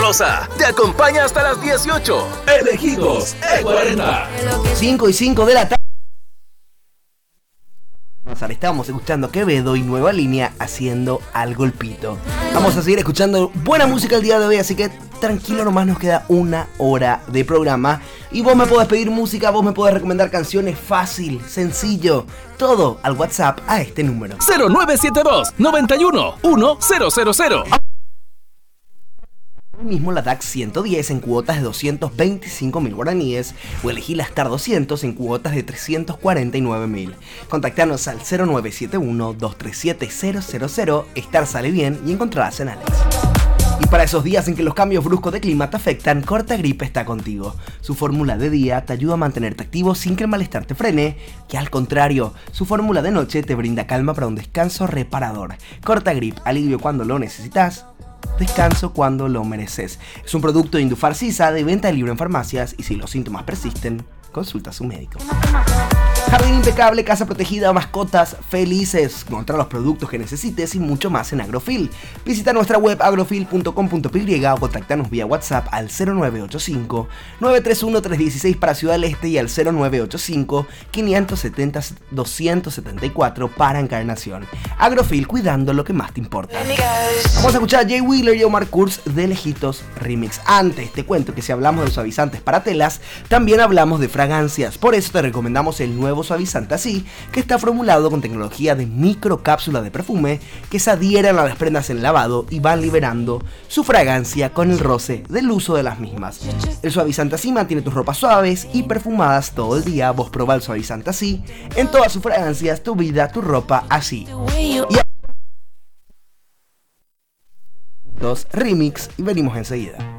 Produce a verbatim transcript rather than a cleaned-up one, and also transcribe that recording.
Rosa te acompaña hasta las dieciocho. Elegidos E cuarenta. cinco y cinco de la tarde. Estábamos escuchando Quevedo y Nueva Línea haciendo Al Golpito. Vamos a seguir escuchando buena música el día de hoy, así que tranquilo, nomás nos queda una hora de programa. Y vos me podés pedir música, vos me podés recomendar canciones, fácil, sencillo. Todo al WhatsApp a este número. cero nueve siete dos, noventa y uno, uno cero cero cero. Hoy mismo la D A X ciento diez en cuotas de doscientos veinticinco mil guaraníes o elegí la Star doscientos en cuotas de trescientos cuarenta y nueve mil. Contactanos al cero nueve siete uno, dos tres siete, cero cero cero. Star sale bien y encontrarás en Alex. Y para esos días en que los cambios bruscos de clima te afectan, Cortagrip está contigo. Su fórmula de día te ayuda a mantenerte activo sin que el malestar te frene, que al contrario, su fórmula de noche te brinda calma para un descanso reparador. Cortagrip, alivio cuando lo necesitas, descanso cuando lo mereces. Es un producto de Indufarcisa de venta libre en farmacias y si los síntomas persisten, consulta a su médico. Jardín impecable, casa protegida, mascotas felices. Encontrá los productos que necesites y mucho más en Agrofil. Visita nuestra web agrofil punto com punto p y o contactanos vía WhatsApp al cero nueve ocho cinco, nueve tres uno, tres uno seis para Ciudad del Este y al cero nueve ocho cinco, cinco siete cero, dos siete cuatro para Encarnación. Agrofil, cuidando lo que más te importa. Vamos a escuchar a Jay Wheeler y Omar Kurz de Lejitos Remix. Antes te cuento que si hablamos de suavizantes para telas, también hablamos de fragancias. Por eso te recomendamos el nuevo suavizante Así, que está formulado con tecnología de microcápsula de perfume que se adhieren a las prendas en lavado y van liberando su fragancia con el roce del uso de las mismas. El suavizante Así mantiene tus ropas suaves y perfumadas todo el día. Vos probá el suavizante Así en todas sus fragancias, tu vida, tu ropa así. Y dos remix y venimos enseguida.